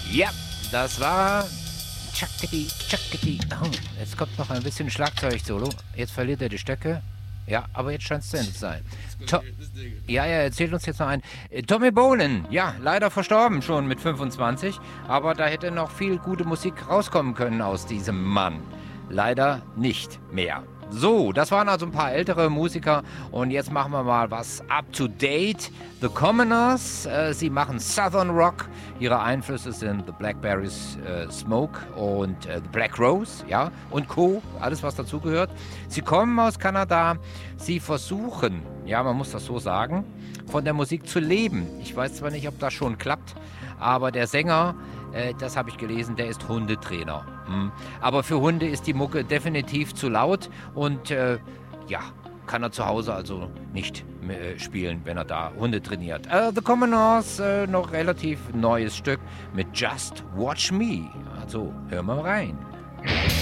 Ja, das war Chuckity, Chuckity. Oh, jetzt kommt noch ein bisschen Schlagzeug-Solo. Jetzt verliert er die Stöcke. Ja, aber jetzt scheint es zu Ende zu sein. Ja, erzählt uns jetzt noch ein. Tommy Bolin, ja, leider verstorben schon mit 25. Aber da hätte noch viel gute Musik rauskommen können aus diesem Mann. Leider nicht mehr. So, das waren also ein paar ältere Musiker und jetzt machen wir mal was up to date. The Commoners, sie machen Southern Rock. Ihre Einflüsse sind The Blackberries Smoke und The Black Rose, ja, und Co., alles was dazugehört. Sie kommen aus Kanada, sie versuchen, ja, man muss das so sagen, von der Musik zu leben. Ich weiß zwar nicht, ob das schon klappt, aber der Sänger, das habe ich gelesen, der ist Hundetrainer. Aber für Hunde ist die Mucke definitiv zu laut und ja, kann er zu Hause also nicht spielen, wenn er da Hunde trainiert. The Commoners, noch relativ neues Stück mit Just Watch Me. Also, hör mal rein.